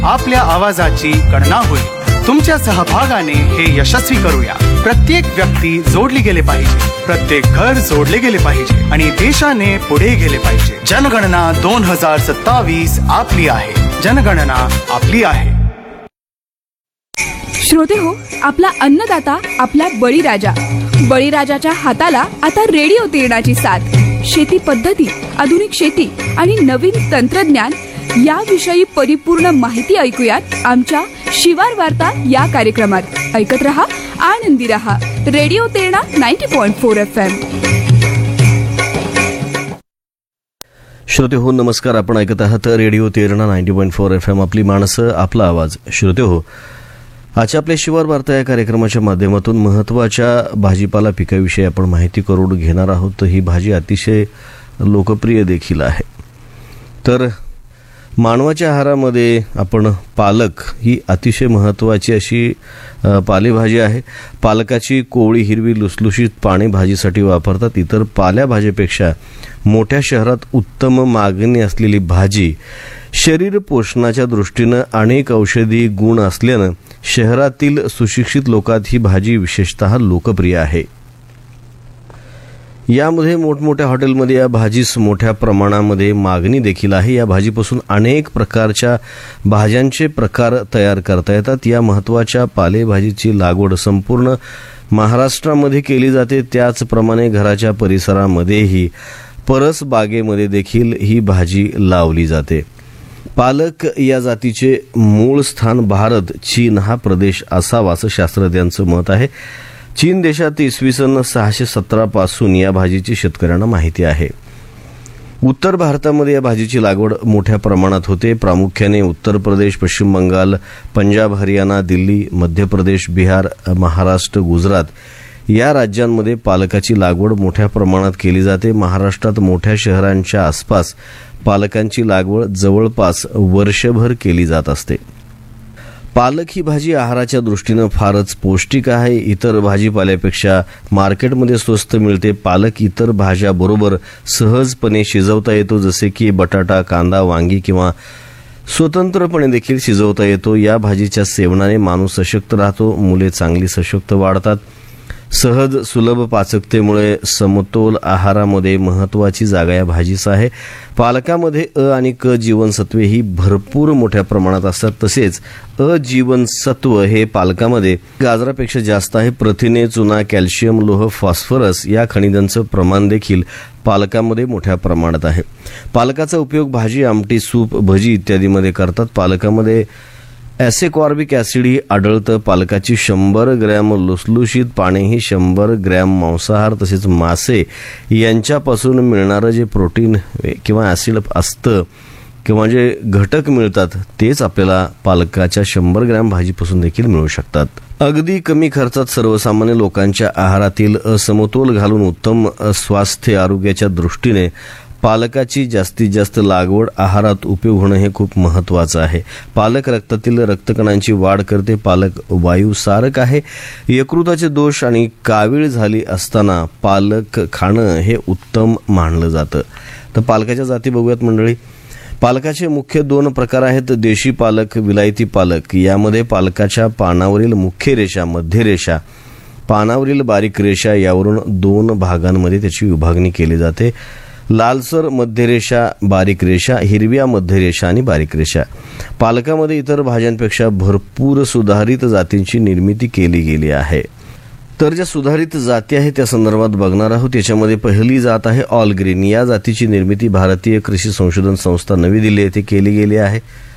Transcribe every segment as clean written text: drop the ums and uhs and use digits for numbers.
आपल्या आवाजाची गणना होईल. तुमच्या सहभागाने हे यशस्वी करूया. प्रत्येक व्यक्ती जोडली गेले पाहिजे, प्रत्येक घर जोडले गेले पाहिजे आणि देशाने पुढे गेले पाहिजे. जनगणना 2027 आपली आहे. जनगणना आपली आहे. श्रोते हो, आपला अन्नदाता आपला बळीराजा. बळीराजाच्या हाताला आता रेडिओ तिरणाची साथ. शेती पद्धती, आधुनिक शेती आणि नवीन तंत्रज्ञान याविषयी परिपूर्ण माहिती ऐकूयात आमच्या शिवार वार्ता या कार्यक्रमात. ऐकत रहा, आनंदी रहा. Radio तिरणा 90.4 FM. श्रोते हो, नमस्कार. आपण ऐकत आहात रेडिओ तिरणा 90.4 FM. आपली माणसं, आपला आवाज. श्रोते हो, आजच्या आपल्या शिवार वार्ता या कार्यक्रमाच्या माध्यमातून महत्त्वाच्या भाजीपाला पिकाविषयी आपण माहिती करून घेणार आहोत. ही भाजी अतिशय लोकप्रिय देखील आहे. तर मानवाच्या आहारामध्ये आपण पालक ही अतिशय महत्त्वाची अशी पालेभाजी आहे. पालकाची कोवळी हिरवी लुसलुशीत पाने भाजीसाठी वापरतात. इतर पालेभाजीपेक्षा मोठ्या शहरात उत्तम मागणी असलेली भाजी. शरीर पोषणाच्या दृष्टीनं अनेक औषधी गुण असल्यानं शहरातील सुशिक्षित लोकात ही भाजी विशेषतः लोकप्रिय आहे. यामध्ये मोठमोठ्या हॉटेलमध्ये या भाजीस मोठ्या प्रमाणामध्ये मागणी देखील आहे. या भाजीपासून अनेक प्रकारच्या भाज्यांचे प्रकार तयार करता येतात. या महत्त्वाच्या पालेभाजीची लागवड संपूर्ण महाराष्ट्रामध्ये केली जाते. त्याचप्रमाणे घराच्या परिसरामध्येही परस बागेमध्ये देखील ही भाजी लावली जाते. पालक या जातीचे मूळ स्थान भारत, चीन हा प्रदेश असावा असं शास्त्रज्ञांचं मत आहे. चीन देशात इसवी सन 617 पासून या भाजीची शेतकऱ्यांना माहिती आहे. उत्तर भारतामध्ये या भाजीची लागवड मोठ्या प्रमाणात होते. प्रामुख्याने उत्तर प्रदेश, पश्चिम बंगाल, पंजाब, हरियाणा, दिल्ली, मध्य प्रदेश, बिहार, महाराष्ट्र, गुजरात या राज्यांमध्ये पालकाची लागवड मोठ्या प्रमाणात केली जाते. महाराष्ट्रात मोठ्या शहरांच्या आसपास पालकांची लागवड जवळपास वर्षभर केली जात असते. पालक ही भाजी आहाराच्या दृष्टीनं फारच पौष्टिक आहे. इतर भाजीपाल्यापेक्षा मार्केटमध्ये स्वस्त मिळते. पालक इतर भाज्याबरोबर सहजपणे शिजवता येतो, जसे की बटाटा, कांदा, वांगी किंवा स्वतंत्रपणे देखील शिजवता येतो. या भाजीच्या सेवनाने माणूस सशक्त राहतो, मुले चांगली सशक्त वाढतात. सहज सुलभ पाचकतेमुळे समतोल आहारामध्ये महत्त्वाची जागा या भाजीस आहे. पालकामध्ये अ आणि क जीवनसत्वे ही भरपूर मोठ्या प्रमाणात असतात. तसेच अ जीवनसत्व हे पालकामध्ये गाजरापेक्षा जास्त आहे. प्रथिने, चुना, कॅल्शियम, लोह, फॉस्फरस या खनिजांचं प्रमाण देखील पालकामध्ये मोठ्या प्रमाणात आहे. पालकाचा उपयोग भाजी, आमटी, सूप, भजी इत्यादीमध्ये करतात. पालकामध्ये ॲसेकॉर्बिक ॲसिडही आढळतं. पालकाची 100 ग्रॅम लुसलुशीत पाने ही 100 ग्रॅम मांसाहार तसेच मासे यांच्यापासून मिळणारं जे प्रोटीन किंवा ॲसिड असतं किंवा जे घटक मिळतात तेच आपल्याला पालकाच्या 100 ग्रॅम भाजीपासून देखील मिळू शकतात. अगदी कमी खर्चात सर्वसामान्य लोकांच्या आहारातील असमतोल घालून उत्तम स्वास्थ्य आरोग्याच्या दृष्टीने पालकाची जास्तीत जास्त लागवड आहारात उपयोग होणं हे खूप महत्त्वाचं आहे. पालक रक्तातील रक्तकणांची वाढ करते. पालक वायुसारक आहे. यकृताचे दोष आणि कावीळ झाली असताना पालक खाणं हे उत्तम मानलं जातं. तर पालकाच्या जाती बघूयात मंडळी. पालकाचे मुख्य 2 प्रकार आहेत. देशी पालक, विलायती पालक. यामध्ये पालकाच्या पानावरील मुख्य रेषा, मध्य रेषा, पानावरील बारीक रेषा यावरून 2 भागांमध्ये त्याची विभागणी केली जाते. लालसर मध्य रेषा, बारीक रेषा, हिरव्या मध्य रेषा आणि बारीक रेषा. पालकामध्ये इतर भाज्यांपेक्षा भरपूर सुधारित जातींची निर्मिती केली गेली आहे. तर ज्या सुधारित जाती आहेत त्या संदर्भात बघणार आहोत. याच्यामध्ये पहिली जात आहे ऑल ग्रीन. या जातीची निर्मिती भारतीय कृषी संशोधन संस्था नवी दिल्ली येथे केली गेली आहे.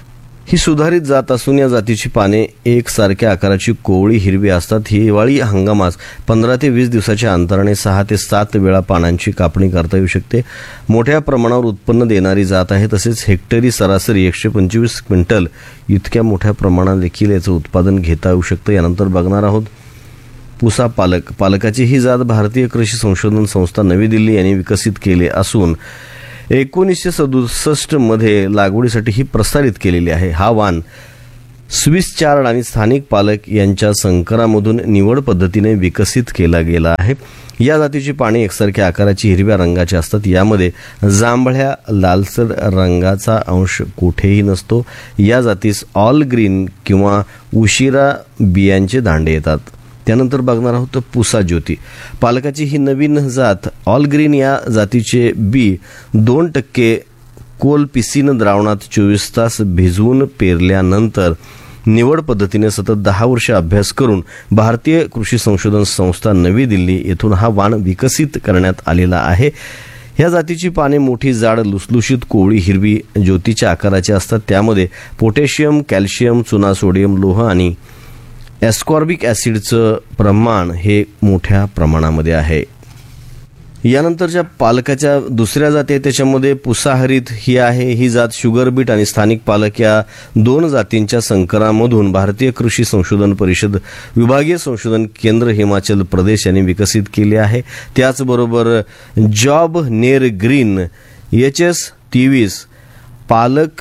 ही सुधारित जात असून या जातीची पाने एकसारख्या आकाराची कोवळी हिरवी असतात. हिवाळी हंगामात 15 ते 20 दिवसाच्या अंतराने 6 ते 7 वेळा पानांची कापणी करता येऊ शकते. मोठ्या प्रमाणावर उत्पन्न देणारी जात आहे. तसेच हेक्टरी सरासरी 125 क्विंटल इतक्या मोठ्या प्रमाणात देखील याचं उत्पादन घेता येऊ शकतं. यानंतर बघणार आहोत पुसा पालक. पालकाची ही जात भारतीय कृषी संशोधन संस्था नवी दिल्ली यांनी विकसित केली असून 1967 मध्ये लागवडीसाठी ही प्रसारित केलेली आहे. हा वाण स्विस चार्ड आणि स्थानिक पालक यांच्या संकरामधून निवड पद्धतीने विकसित केला गेला आहे. या जातीची पाने एकसारख्या आकाराची हिरव्या रंगाची असतात. यामध्ये जांभळ्या लालसर रंगाचा अंश कुठेही नसतो. या जातीस ऑल ग्रीन किंवा उशिरा बियांचे दांडे येतात. त्यानंतर बघणार आहोत पुसा ज्योती. पालकाची ही नवीन जात ऑल ग्रीन या जातीचे बी 2% कोलपिसिन द्रावणात 24 तास भिजवून पेरल्यानंतर निवड पद्धतीने सतत 10 वर्षे अभ्यास करून भारतीय कृषी संशोधन संस्था नवी दिल्ली येथून हा वाण विकसित करण्यात आलेला आहे. ह्या जातीची पाने मोठी, जाड, लुसलुशीत, कोवळी, हिरवी, ज्योतीच्या आकाराची असतात. त्यामध्ये पोटॅशियम, कॅल्शियम, चुना, सोडियम, लोह आणि एस्कॉर्बिक ॲसिडचं प्रमाण हे मोठ्या प्रमाणामध्ये आहे. यानंतरच्या पालकाच्या दुसऱ्या जाती आहेत त्याच्यामध्ये पुसाहरित ही आहे. ही जात शुगर बीट आणि स्थानिक पालक या 2 जातींच्या संकरामधून भारतीय कृषी संशोधन परिषद विभागीय संशोधन केंद्र हिमाचल प्रदेश यांनी विकसित केले आहे. त्याचबरोबर जॉब नेर ग्रीन HS23 पालक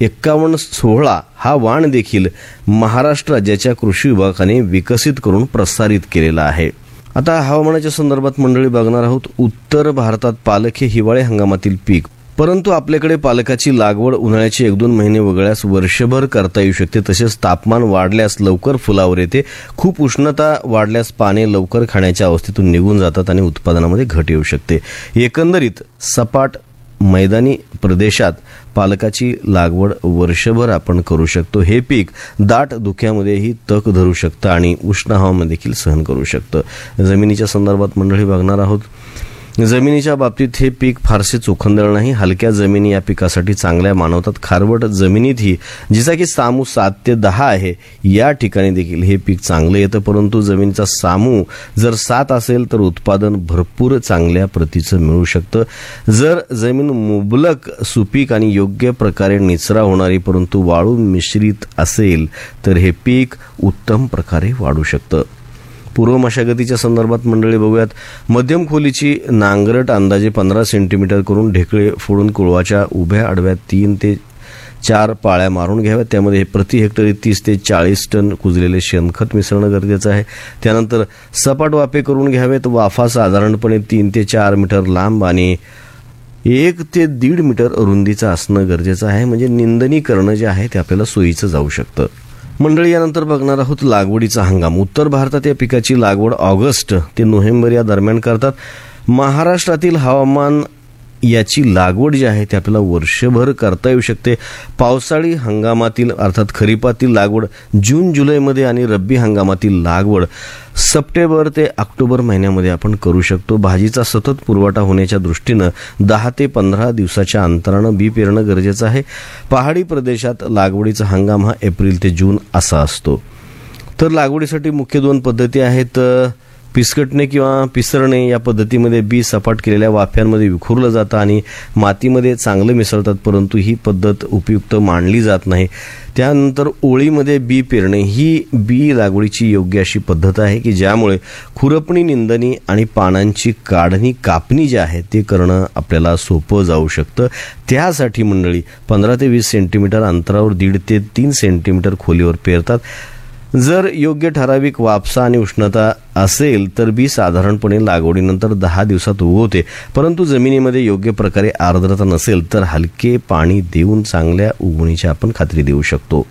5116 हा वाण देखील महाराष्ट्र राज्याच्या कृषी विभागाने विकसित करून प्रसारित केलेला आहे. आता हवामानाच्या संदर्भात मंडळी बघणार आहोत. उत्तर भारतात पालक हे हिवाळी हंगामातील पीक, परंतु आपल्याकडे पालकाची लागवड उन्हाळ्याचे 1-2 महिने वगळल्यास वर्षभर करता येऊ शकते. तसेच तापमान वाढल्यास लवकर फुलावर येते. खूप उष्णता वाढल्यास पाने लवकर खाण्याच्या अवस्थेतून निघून जातात आणि उत्पादनामध्ये घट येऊ शकते. एकंदरीत सपाट मैदानी प्रदेशात पालकाची लागवड वर्षभर आपण करू शकतो. हे पीक दाट धुक्यामध्येही तग धरू शकतं आणि उष्ण हवामान देखील सहन करू शकतं. जमिनीच्या संदर्भात मंडळी बघणार आहोत. जमिनीच्या बाबतीत हे पीक फारसे चोखंदळ नाही. हलक्या जमिनी या पिकासाठी चांगल्या मानवतात. खारवट जमिनीतही, जिचा की सामू 7 ते 10 आहे, या ठिकाणी देखील हे पीक चांगलं येतं. परंतु जमिनीचा सामू जर 7 असेल तर उत्पादन भरपूर चांगल्या प्रतीचं मिळू शकतं. जर जमीन मुबलक, सुपीक आणि योग्य प्रकारे निचरा होणारी परंतु वाळू मिश्रित असेल तर हे पीक उत्तम प्रकारे वाढू शकतं. पूर्व मशागतीच्या संदर्भात मंडळी बघूयात. मध्यम खोलीची नांगरट अंदाजे 15 सेंटीमीटर करून ढेकळे फोडून कुळवाच्या उभ्या आडव्या 3 ते 4 पाळ्या मारून घ्याव्यात. त्यामध्ये प्रति हेक्टरी 30 ते 40 टन कुजलेले शेणखत मिसळणं गरजेचं आहे. त्यानंतर सपाट वाफे करून घ्यावेत. वाफा साधारणपणे 3 ते 4 मीटर लांब आणि 1 ते 1.5 मीटर रुंदीचं असणं गरजेचं आहे. म्हणजे निंदणी करणं जे आहे ते आपल्याला सोयीचं जाऊ शकतं. मंडळी यानंतर बघणार आहोत लागवडीचा हंगाम. उत्तर भारतात या पिकाची लागवड ऑगस्ट ते नोव्हेंबर या दरम्यान करतात. महाराष्ट्रातील हवामान याची लागवड जी आहे ती आपल्याला वर्षभर करता येऊ शकते. पावसाळी हंगामातील अर्थात खरीपातील लागवड जून जुलैमध्ये आणि रब्बी हंगामातील लागवड सप्टेंबर ते ऑक्टोबर महिन्यामध्ये आपण करू शकतो. भाजीचा सतत पुरवठा होण्याच्या दृष्टीनं 10 ते 15 दिवसाच्या अंतरानं बी पेरणं गरजेचं आहे. पहाडी प्रदेशात लागवडीचा हंगाम हा एप्रिल ते जून असा असतो. तर लागवडीसाठी मुख्य 2 पद्धती आहेत. पिसकटणे किंवा पिसरणे या पद्धतीमध्ये बी सपाट केलेल्या वाफ्यांमध्ये विखुरलं जातं आणि मातीमध्ये चांगलं मिसळतात, परंतु ही पद्धत उपयुक्त मानली जात नाही. त्यानंतर ओळीमध्ये बी पेरणे ही बी लागवडीची योग्य अशी पद्धत आहे की ज्यामुळे खुरपणी, निंदणी आणि पानांची कापणी जे आहे ते करणं आपल्याला सोपं जाऊ शकतं. त्यासाठी मंडळी 15 ते 20 सेंटीमीटर अंतरावर 1.5 ते 3 सेंटीमीटर खोलीवर पेरतात. जर योग्य ठराविक वापसा आणि उष्णता असेल तर बी साधारणपणे लागवडीनंतर 10 दिवसात उगवते, परंतु जमिनीमध्ये योग्य प्रकारे आर्द्रता नसेल तर हलके पाणी देऊन चांगल्या उगवणीची आपण खात्री देऊ शकतो.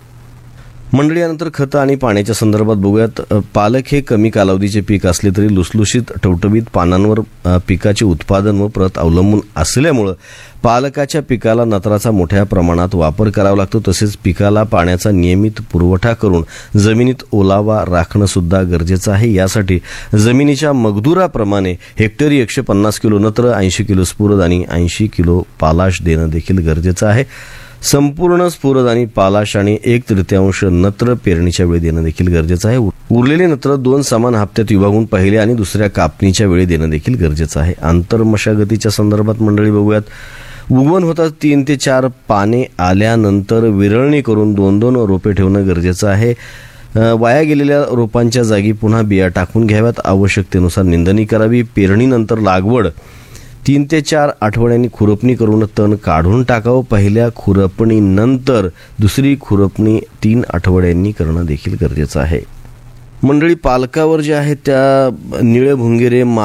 मंडळी यानंतर खतं आणि पाण्याच्या संदर्भात बघूयात. पालक हे कमी कालावधीचे पीक असले तरी लुसलुशीत टवटवीत पानांवर पिकाचे उत्पादन व प्रत अवलंबून असल्यामुळं पालकाच्या पिकाला नत्राचा मोठ्या प्रमाणात वापर करावा लागतो. तसेच पिकाला पाण्याचा नियमित पुरवठा करून जमिनीत ओलावा राखणं सुद्धा गरजेचं आहे. यासाठी जमिनीच्या मगदुराप्रमाणे हेक्टरी 150 किलो नत्र, 80 किलो स्फुरद आणि 80 किलो पालाश देणं देखील गरजेचं आहे. संपूर्ण स्फुरद आणि पालाश आणि 1/3 नत्र पेरणीच्या वेळी देणं देखील गरजेचं आहे. उरलेले नत्र 2 समान हप्त्यात विभागून पहिल्या आणि दुसऱ्या कापणीच्या वेळी देणं देखील गरजेचं आहे. आंतरमशागतीच्या संदर्भात मंडळी बघूयात. उगवण होतात 3 ते 4 पाने आल्यानंतर विरळणी करून 2-2 रोपे ठेवणं गरजेचं आहे. वाया गेलेल्या रोपांच्या जागी पुन्हा बिया टाकून घ्याव्यात. आवश्यकतेनुसार निंदणी करावी. पेरणीनंतर लागवड 3 ते 4 आठवड्यांनी खुरपणी करून तण काढून टाकावं. पहिल्या खुरपणीनंतर दुसरी खुरपणी 3 आठवड्यांनी करणं देखील गरजेचं आहे. मंडळी, पालकावर जे आहे त्या निळे भुंगेरे